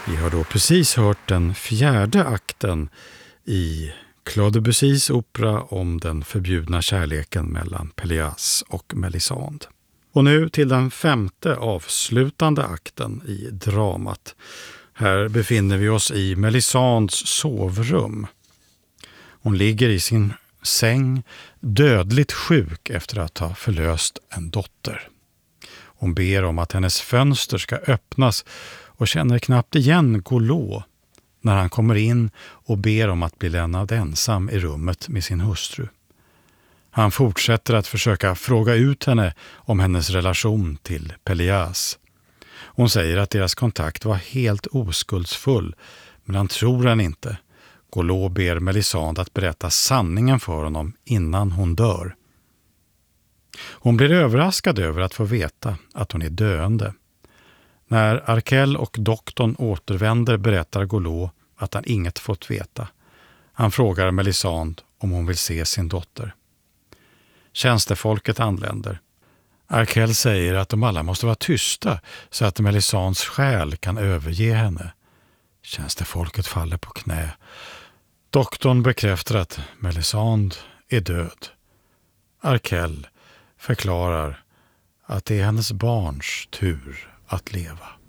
Vi har då precis hört den fjärde akten i Claude Debussys opera om den förbjudna kärleken mellan Pelléas och Mélisande. Och nu till den femte avslutande akten i dramat. Här befinner vi oss i Mélisandes sovrum. Hon ligger i sin säng, dödligt sjuk efter att ha förlöst en dotter. Hon ber om att hennes fönster ska öppnas och känner knappt igen Golot när han kommer in och ber om att bli lämnad ensam i rummet med sin hustru. Han fortsätter att försöka fråga ut henne om hennes relation till Pelléas. Hon säger att deras kontakt var helt oskuldsfull, men han tror henne inte. Golot ber Mélisande att berätta sanningen för honom innan hon dör. Hon blir överraskad över att få veta att hon är döende. När Arkell och doktorn återvänder berättar Golot att han inget fått veta. Han frågar Mélisande om hon vill se sin dotter. Tjänstefolket anländer. Arkell säger att de alla måste vara tysta så att Mélisandes själ kan överge henne. Tjänstefolket faller på knä. Doktorn bekräftar att Mélisande är död. Arkell förklarar att det är hennes barns tur att leva.